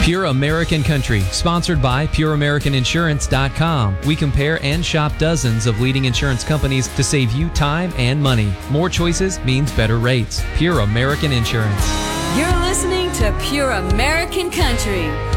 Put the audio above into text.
Pure American Country, sponsored by PureAmericanInsurance.com. We compare and shop dozens of leading insurance companies to save you time and money. More choices means better rates. Pure American Insurance. You're listening to Pure American Country.